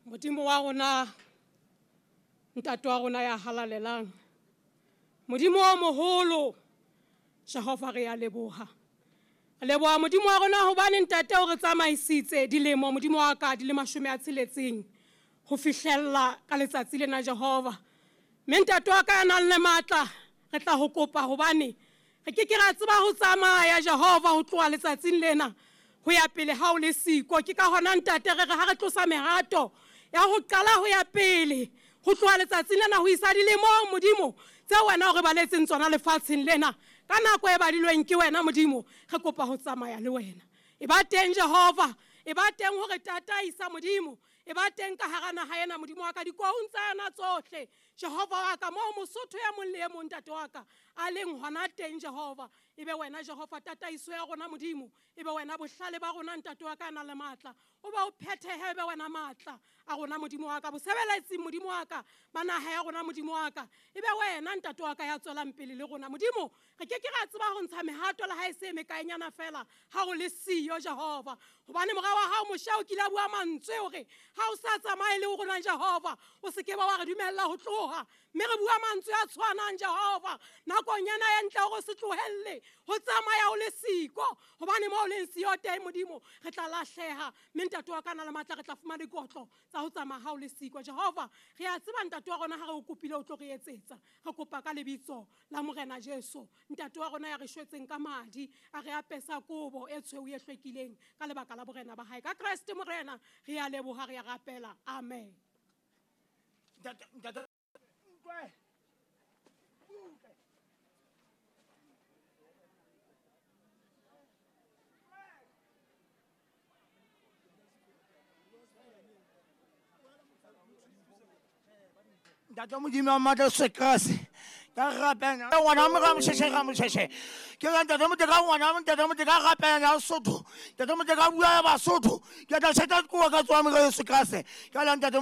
Modimo wa rona, ntate wa rona ya halalelang, Modimo o moholo, Jehova re a leboha. Re leboha Modimo wa rona hobane ntate o re tsamaisitse dilemo Modimo wa ka di le 60 ho fihlella ka letsatsi lena Jehova. Mme ntate wa ka ya nang le matla re tla ho kopa hobane re ke ra tseba ho tsamaya Jehova ho tloha letsatsing lena ho ya pele ha o le siko. Ke ka hona ntate re ha re tlosa mehato ya ho qala ho ya pele ho tloha letsatsing lena ho isa dilemong Modimo tse wena o re baletseng tsona lefatsheng lena ka nako e badilweng ke wena Modimo. Re kopa ho tsamaya le wena, e ba teng Jehova, e ba teng hore tataisa Modimo, e ba teng ka hara naha ena Modimo wa ka dikoung tsa yona tsohle Jehova wa ka, moo Mosotho ya mong le e mong ntate wa ka a leng hona teng Jehova. Ebe wena Jehova tataiso ya rona Modimo, ebe wena bohlale ba rona ntate wa ka na le matla, o ba o phethehe, ebe wena matla a rona Modimo wa ka, bosebeletsi Modimo wa ka ba naha ya rona Modimo wa ka, ebe wena ntate wa ka ya tswelang pele le rona Modimo. Re ke ra tseba ho ntsha mehato le ha e se mekaenyana fela ha o le siyo Jehova, hobane morao wa hao moshao ke la bua mantswe hore ha o sa tsamaye le rona Jehova o se ke ba wa re dumella ho tloha, mme re bua mantswe a tshwanang Jehova nakong yana ya ntle hore se tlohelle ho tsamaya o le siko, hobane moo o leng siyo teng Modimo re tla lahleha. Mme ntate wa ka na le matla re tla fumana dikotlo tsa ho tsamaya ha o le siko Jehova. Re a tseba ntate wa rona ha re o kopile o tlo re etsetsa, re kopa ka lebitso la Morena Jesu, ntate wa rona ya re shwetseng ka madi a re apesa kobo e tshweu e hlwekileng ka lebaka la borena ba hae, ka Kreste Morena re a leboha, re a rapela, amen. Ntate Modimo wa matla Sekrase ka rapela ngwana mo ka mosheshe ke ga ntate mo ka ngwana ntate mo ka rapela ya Sotho, ntate mo ka bua ya Basotho ke tla sheta ko ka tswa mo ka Sekrase ka la ntate.